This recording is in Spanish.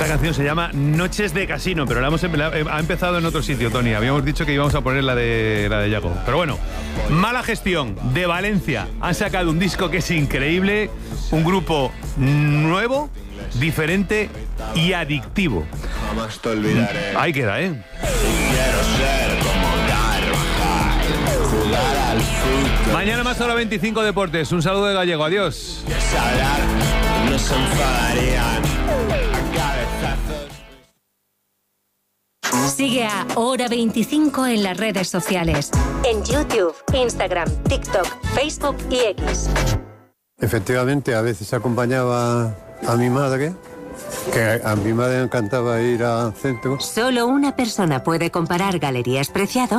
Esta canción se llama Noches de Casino, pero ha empezado en otro sitio, Tony. Habíamos dicho que íbamos a poner la de Yago. Pero bueno, Mala Gestión, de Valencia. Han sacado un disco que es increíble, un grupo nuevo, diferente y adictivo. Jamás te olvidaré. Ahí queda, ¿eh? Quiero ser como Carvajal, jugar al fútbol. Mañana más hora 25 Deportes. Un saludo de Gallego. Adiós. Hablar, no se enfadarían a cabezazos. Sigue a Hora 25 en las redes sociales. En YouTube, Instagram, TikTok, Facebook y X. Efectivamente, a veces acompañaba a mi madre, que a mi madre le encantaba ir al centro. Solo una persona puede comparar Galerías Preciado